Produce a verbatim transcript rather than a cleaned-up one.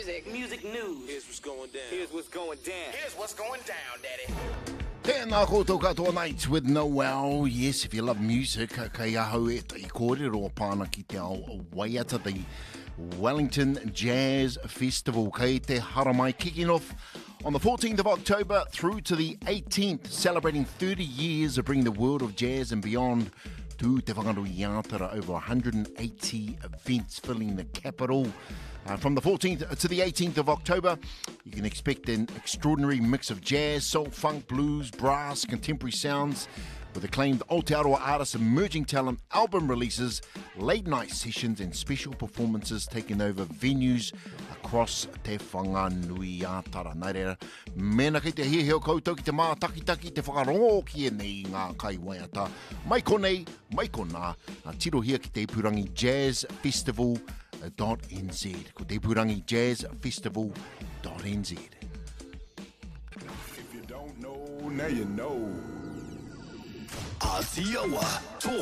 music. Music news. Here's what's going down. Here's what's going down. Here's what's going down, Daddy. Tēnā koutou katoa Nights with Noel. Yes, if you love music, kei ahau e tai kōrero pāna ki te ao waiata, the Wellington Jazz Festival. Kei te haramai, kicking off on the fourteenth of October through to the eighteenth, celebrating thirty years of bringing the world of jazz and beyond to Te Whangarui Iatara. Over one hundred eighty events filling the capital. Uh, from the fourteenth to the eighteenth of October, you can expect an extraordinary mix of jazz, soul, funk, blues, brass, contemporary sounds, with acclaimed Aotearoa artists, emerging talent, album releases, late night sessions and special performances taking over venues across Te Whanganui Iatara. Nā reira, mena kei te hiheo koutou ki te mātakitaki, te whakarongo ki e nei ngā kai waiata. Mai konei, mai kona, a tirohia ki te Ipurangi Jazz Festival dot n z. Ko te Ipurangi Jazz Festival dot n z. If you don't know, now you know. Asiawa.